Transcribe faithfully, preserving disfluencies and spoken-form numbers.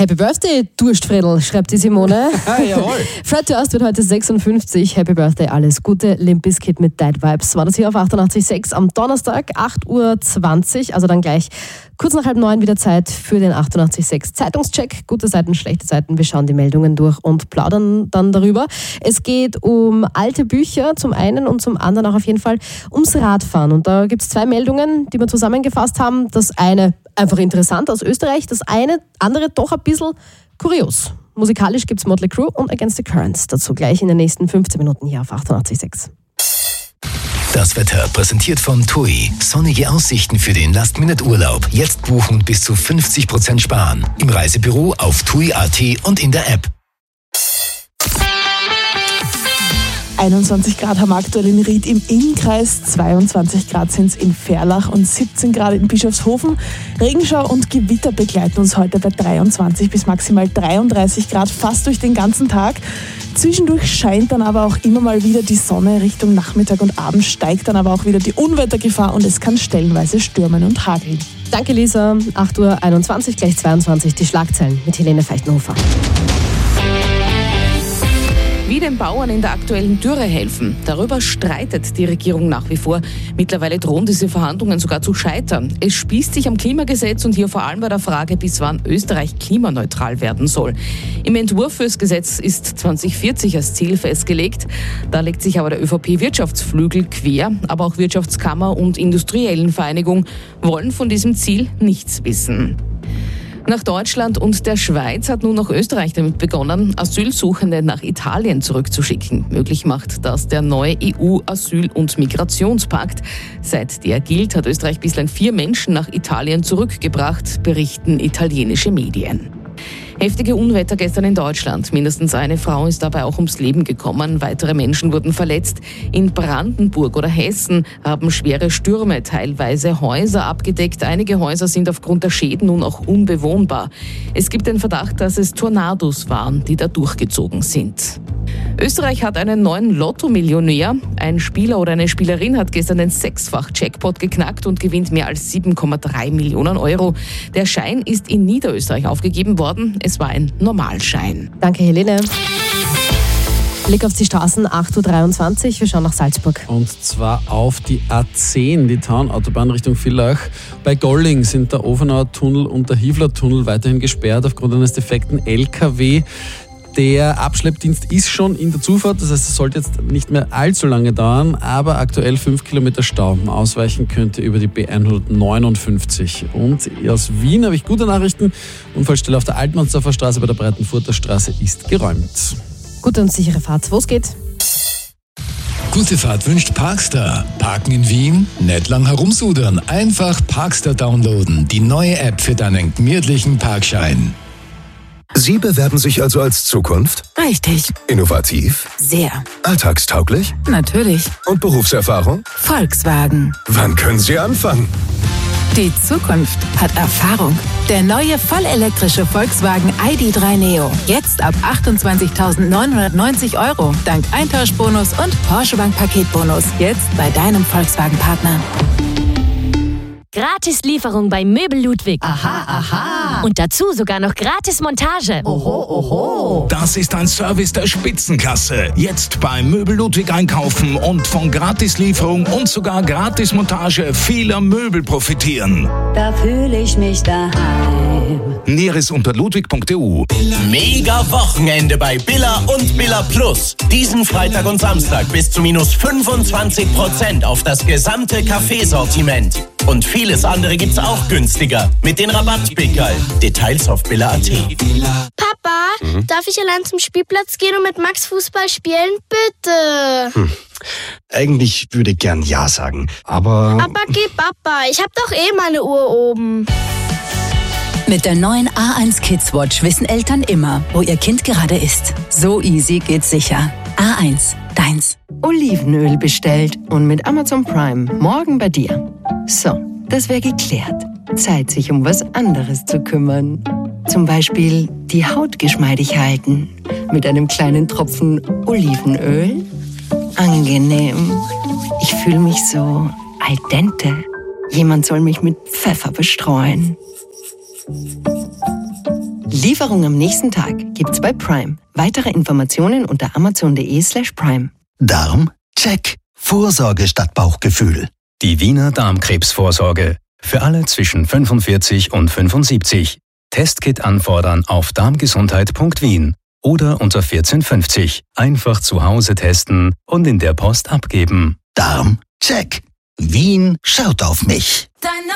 Happy Birthday, Durstfredel, schreibt die Simone. Jawohl. Fred Durst wird heute sechsundfünfzig. Happy Birthday, alles Gute. Limp Bizkit mit Dead Vibes war das hier auf achtundachtzig Komma sechs am Donnerstag, acht Uhr zwanzig. Also dann gleich kurz nach halb neun wieder Zeit für den achtundachtzig Komma sechs Zeitungscheck. Gute Seiten, schlechte Seiten. Wir schauen die Meldungen durch und plaudern dann darüber. Es geht um alte Bücher zum einen und zum anderen auch auf jeden Fall ums Radfahren. Und da gibt es zwei Meldungen, die wir zusammengefasst haben. Das eine einfach interessant aus Österreich, das eine andere doch ein bisschen kurios. Musikalisch gibt es Motley Crue und Against the Currents. Dazu gleich in den nächsten fünfzehn Minuten hier auf achtundachtzig Komma sechs. Das Wetter präsentiert von T U I. Sonnige Aussichten für den Last-Minute-Urlaub. Jetzt buchen und bis zu fünfzig Prozent sparen. Im Reisebüro auf tui punkt at und in der App. einundzwanzig Grad haben wir aktuell in Ried im Innkreis, zweiundzwanzig Grad sind es in Ferlach und siebzehn Grad in Bischofshofen. Regenschau und Gewitter begleiten uns heute bei dreiundzwanzig bis maximal dreiunddreißig Grad fast durch den ganzen Tag. Zwischendurch scheint dann aber auch immer mal wieder die Sonne. Richtung Nachmittag und Abend steigt dann aber auch wieder die Unwettergefahr und es kann stellenweise stürmen und hageln. Danke Lisa, acht Uhr einundzwanzig, gleich zweiundzwanzig, die Schlagzeilen mit Helene Feichtenhofer. Wie den Bauern in der aktuellen Dürre helfen, darüber streitet die Regierung nach wie vor. Mittlerweile drohen diese Verhandlungen sogar zu scheitern. Es spießt sich am Klimagesetz und hier vor allem bei der Frage, bis wann Österreich klimaneutral werden soll. Im Entwurf fürs Gesetz ist zwanzig vierzig als Ziel festgelegt. Da legt sich aber der ÖVP-Wirtschaftsflügel quer, aber auch Wirtschaftskammer und Industriellenvereinigung wollen von diesem Ziel nichts wissen. Nach Deutschland und der Schweiz hat nun auch Österreich damit begonnen, Asylsuchende nach Italien zurückzuschicken. Möglich macht das der neue E U-Asyl- und Migrationspakt. Seit der gilt, hat Österreich bislang vier Menschen nach Italien zurückgebracht, berichten italienische Medien. Heftige Unwetter gestern in Deutschland. Mindestens eine Frau ist dabei auch ums Leben gekommen. Weitere Menschen wurden verletzt. In Brandenburg oder Hessen haben schwere Stürme teilweise Häuser abgedeckt. Einige Häuser sind aufgrund der Schäden nun auch unbewohnbar. Es gibt den Verdacht, dass es Tornados waren, die da durchgezogen sind. Österreich hat einen neuen Lotto-Millionär. Ein Spieler oder eine Spielerin hat gestern den Sechsfach-Jackpot geknackt und gewinnt mehr als sieben Komma drei Millionen Euro. Der Schein ist in Niederösterreich aufgegeben worden. Es war ein Normalschein. Danke, Helene. Blick auf die Straßen, acht Uhr dreiundzwanzig. Wir schauen nach Salzburg. Und zwar auf die A zehn, die Taunautobahn Richtung Villach. Bei Golling sind der Ofenauer Tunnel und der Hiefler Tunnel weiterhin gesperrt aufgrund eines defekten L K W. Der Abschleppdienst ist schon in der Zufahrt, das heißt, es sollte jetzt nicht mehr allzu lange dauern, aber aktuell fünf Kilometer Stau. Ausweichen könnte über die B hundertneunundfünfzig. Und aus Wien habe ich gute Nachrichten. Unfallstelle auf der Altmannsdorfer Straße bei der Breitenfurter Straße ist geräumt. Gute und sichere Fahrt. Wo es geht? Gute Fahrt wünscht Parkstar. Parken in Wien? Nicht lang herumsudern. Einfach Parkstar downloaden. Die neue App für deinen gemütlichen Parkschein. Sie bewerben sich also als Zukunft? Richtig. Innovativ? Sehr. Alltagstauglich? Natürlich. Und Berufserfahrung? Volkswagen. Wann können Sie anfangen? Die Zukunft hat Erfahrung. Der neue vollelektrische Volkswagen I D drei Neo. Jetzt ab achtundzwanzigtausendneunhundertneunzig Euro. Dank Eintauschbonus und Porsche Bank Paketbonus. Jetzt bei deinem Volkswagen-Partner. Gratis-Lieferung bei Möbel Ludwig. Aha, aha. Und dazu sogar noch Gratis-Montage. Oho, oho. Das ist ein Service der Spitzenklasse. Jetzt bei Möbel Ludwig einkaufen und von Gratislieferung und sogar Gratismontage vieler Möbel profitieren. Da fühle ich mich daheim. Näheres unter ludwig punkt e u. Mega Wochenende bei Billa und Billa Plus. Diesen Freitag und Samstag bis zu minus fünfundzwanzig Prozent auf das gesamte Kaffeesortiment. Und vieles andere gibt's auch günstiger mit den Rabattpickerl. Details auf billa punkt at. Papa, mhm. darf ich allein zum Spielplatz gehen und mit Max Fußball spielen? Bitte. Hm. Eigentlich würde ich gern Ja sagen, aber... Aber geh Papa, ich hab doch eh meine Uhr oben. Mit der neuen A eins Kids Watch wissen Eltern immer, wo ihr Kind gerade ist. So easy geht's sicher. A eins, deins. Olivenöl bestellt und mit Amazon Prime morgen bei dir. So, das wäre geklärt. Zeit, sich um was anderes zu kümmern. Zum Beispiel die Haut geschmeidig halten. Mit einem kleinen Tropfen Olivenöl. Angenehm. Ich fühle mich so al dente. Jemand soll mich mit Pfeffer bestreuen. Lieferung am nächsten Tag gibt's bei Prime. Weitere Informationen unter amazon.de slash prime. Darm? Check. Vorsorge statt Bauchgefühl. Die Wiener Darmkrebsvorsorge. Für alle zwischen fünfundvierzig und fünfundsiebzig. Testkit anfordern auf darmgesundheit punkt wien oder unter vierzehn fünfzig. Einfach zu Hause testen und in der Post abgeben. Darm? Check. Wien schaut auf mich.